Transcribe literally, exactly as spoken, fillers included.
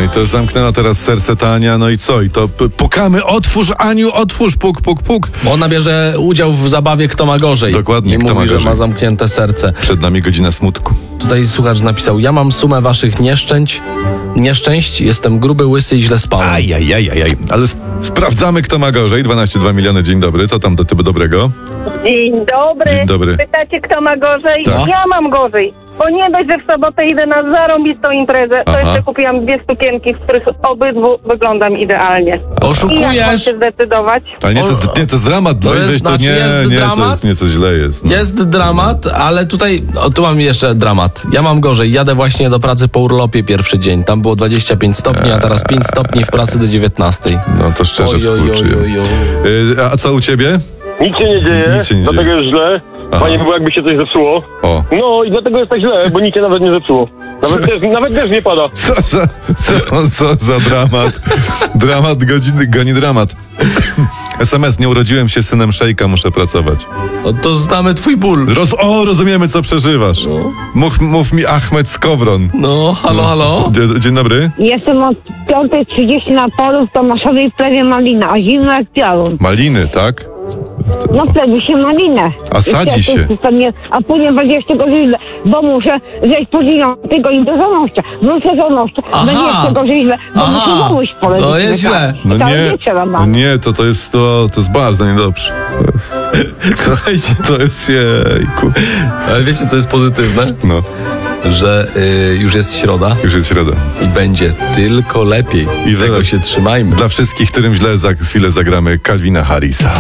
No i to zamknęła teraz serce ta Ania, no i co? I to p- pukamy, otwórz Aniu, otwórz, puk, puk, puk. Bo ona bierze udział w zabawie Kto ma gorzej. Dokładnie, I kto mówi, ma że gorzej. ma zamknięte serce. Przed nami godzina smutku. Tutaj słuchacz napisał: ja mam sumę waszych nieszczęść, nieszczęść, jestem gruby, łysy i źle spałem. Ajajajajaj. Ale sp- sprawdzamy, kto ma gorzej. dwanaście przecinek dwa miliony, dzień dobry. Co tam do typu dobrego? Dzień dobry. Dzień dobry. Pytacie, kto ma gorzej? Tak. Ja mam gorzej. Bo nie dość, że w sobotę idę na zarąbistą imprezę, to Aha. jeszcze kupiłam dwie sukienki, w których obydwu wyglądam idealnie. I jak mam Oszukujesz! się zdecydować? Ale nie, to jest, nie, to jest dramat. To Weź, jest- weź, to znaczy nie, jest nie, to dramat? jest, nie, to źle jest. No. Jest dramat, ale tutaj, o, tu mam jeszcze dramat. Ja mam gorzej, jadę właśnie do pracy po urlopie pierwszy dzień. Tam było dwadzieścia pięć stopni, a teraz pięć stopni w pracy do dziewiętnastej. No to szczerze Oj, oj, oj, współczuję. oj, oj. Y, A co u ciebie? Nic się nie dzieje, Nic się nie dlatego dzieje. jest źle. Aha. Fajnie by było, jakby się coś zepsuło. O. No i dlatego jest tak źle, bo nic się nawet nie zepsuło. Nawet też, nawet też nie pada. Co za, co, co za dramat. Dramat godziny, goni dramat. S M S, nie urodziłem się synem szejka, muszę pracować. O, to znamy twój ból. Roz, o, rozumiemy, co przeżywasz. Mów, mów mi Ahmed Skowron. No, halo, halo? Dzień, dzień dobry. Jestem od piątej trzydzieści na polu w Tomaszowej w plewie malina, a zimno jak piorun. Maliny, tak? No w plewie się malinę. A sadzi I się. to- to nie- A później będzie jeszcze gorzej źle, bo muszę zejść po dziewiątej godziny do Zonoszcza. Wrócę Zonoszcza, Aha. będzie jeszcze gorzej źle, bo Aha. muszę znowu iść w pole. No jest źle. No Całe nie, nie trzeba no mam. nie, to, to jest to, to jest bardzo niedobrze. To jest, Słuchajcie, to jest jejku. ale wiecie, co jest pozytywne? No, Że y, już jest środa już jest środa. i będzie tylko lepiej. I Tego teraz- się trzymajmy. Dla wszystkich, którym źle za chwilę zagramy Calvina Harrisa.